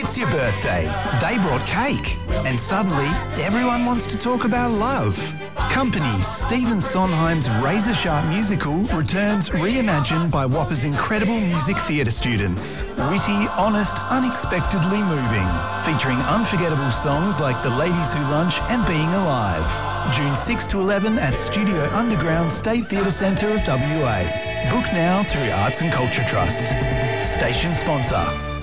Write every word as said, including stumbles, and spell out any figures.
It's your birthday. They brought cake. And suddenly, everyone wants to talk about love. Company Stephen Sondheim's Razor Sharp musical returns reimagined by Whopper's incredible music theatre students. Witty, honest, unexpectedly moving. Featuring unforgettable songs like The Ladies Who Lunch and Being Alive. June sixth to eleven at Studio Underground State Theatre Centre of W A. Book now through Arts and Culture Trust. Station sponsor.